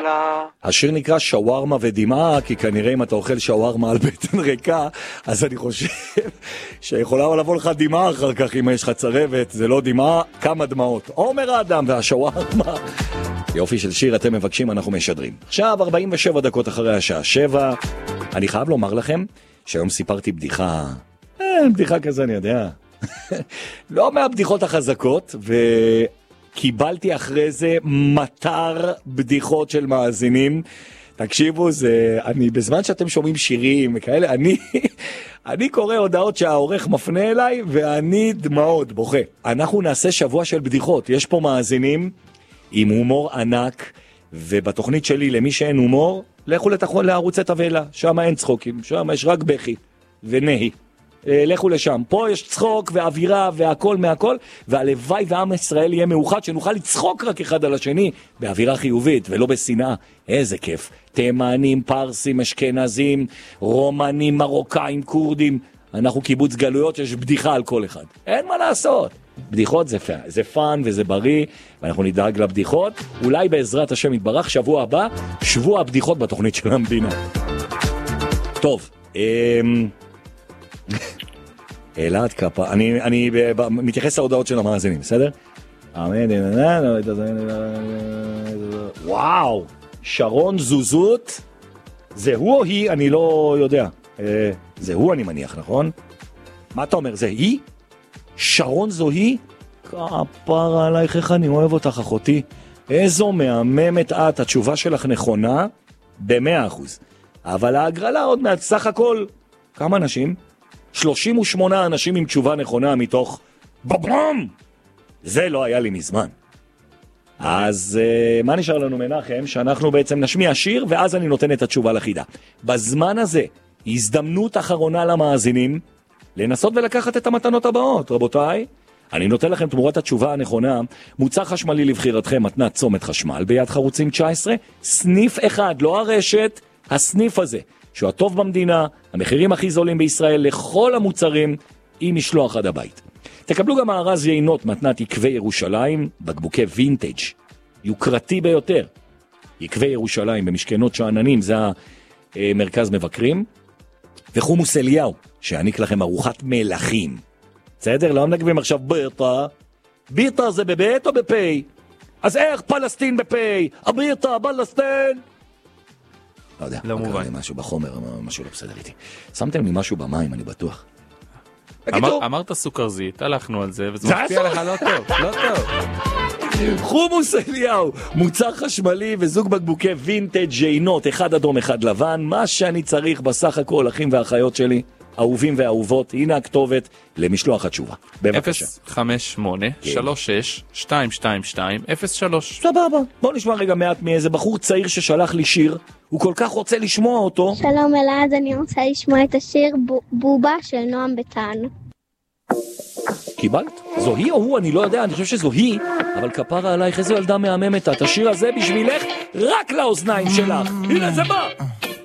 לילה. השיר נקרא שווארמה ודמעה, כי כנראה אם אתה אוכל שווארמה על בטן ריקה, אז אני חושב שיכולה לבוא לך דמעה אחר כך אם יש לך צרבת, זה לא דמעה, כמה דמעות. עומר האדם והשווארמה. יופי של שיר אתם מבקשים, אנחנו משדרים. עכשיו 47 דקות אחרי השעה 7, אני חייב לומר לכם שהיום סיפרתי בדיחה, בדיחה כזה אני יודע, לא מהבדיחות החזקות, וקיבלתי אחרי זה מטר בדיחות של מאזינים. תקשיבו, אני בזמן שאתם שומעים שירים וכאלה, אני קורא הודעות שהעורך מפנה אליי, ואני דמעות בוכה. אנחנו נעשה שבוע של בדיחות, יש פה מאזינים עם הומור ענק, ובתוכנית שלי למי שאין הומור, לכו לערוצי תבלה, שם אין צחוקים, שם יש רק בכי ונהי. לכו לשם, פה יש צחוק ואווירה והכל מהכל, והלוואי ועם ישראל יהיה מאוחד, שנוכל לצחוק רק אחד על השני, באווירה חיובית ולא בשנאה. איזה כיף. תימנים, פרסים, אשכנזים, רומנים, מרוקאים, קורדים, אנחנו קיבוץ גלויות, יש בדיחה על כל אחד. אין מה לעשות. בדיחות זה פן וזה בריא, ואנחנו נדאג לבדיחות. אולי בעזרת השם יתברך, שבוע הבא, שבוע הבדיחות בתוכנית של המדינה. טוב, אלעד קפה, אני מתייחס להודעות של המאזינים, בסדר? וואו, שרון זוזות, זה הוא או היא? אני לא יודע. זה הוא אני מניח, נכון? מה אתה אומר, זה היא? שרון זו היא? כפרה עלייך, איך אני אוהב אותך אחותי. איזו מהממת את, התשובה שלך נכונה ב100%. אבל ההגרלה עוד מעט, סך הכל, כמה אנשים? 38 אנשים עם תשובה נכונה מתוך בבום! זה לא היה לי מזמן. אז מה נשאר לנו מנחם? שאנחנו בעצם נשמיע שיר ואז אני נותן את התשובה לחידה. בזמן הזה, הזדמנות אחרונה למאזינים לנסות ולקחת את המתנות הבאות. רבותיי, אני נותן לכם תמורת התשובה הנכונה, מוצר חשמלי לבחירתכם, מתנת צומת חשמל ביד חרוצים 19, סניף אחד, לא הרשת, הסניף הזה, שהוא הטוב במדינה, המחירים הכי זולים בישראל לכל המוצרים, עם משלוח עד הבית. תקבלו גם מארז יינות מתנת יקבי ירושלים, בקבוקי וינטג' יוקרתי ביותר. יקבי ירושלים במשכנות שעננים, זה המרכז מבקרים, וחומוס אליהו, שיעניק לכם ארוחת מלכים. בסדר? לא מנגבים עכשיו ביטה. ביטה זה בבית או בפי? אז איך פלסטין בפי? הביטה, פלסטין? לא יודע, לא מובן. משהו בחומר, משהו לא בסדר איתי. שמתם לי משהו במים, אני בטוח. אמרת סוכרזית, הלכנו על זה, וזה משפיע לך לא טוב, לא טוב. חומוס אליהו, מוצר חשמלי וזוג בקבוקי וינטג' יינות, אחד אדום אחד לבן, מה שאני צריך בסך הכל, אחים ואחיות שלי, אהובים ואהובות, הנה הכתובת למשלוח התשובה. בבקשה. 058-36-222-03. סבבה, בוא נשמע רגע מעט מאיזה בחור צעיר ששלח לי שיר, הוא כל כך רוצה לשמוע אותו. שלום אלעד, אני רוצה לשמוע את השיר בובה של נועם ביטן. קיבלת? זו היא או הוא? אני לא יודע, אני חושב שזו היא, אבל כפרה עלייך, איזו ילדה מהממת, את השיר הזה בשבילך רק לאוזניים שלך. הנה זה בא!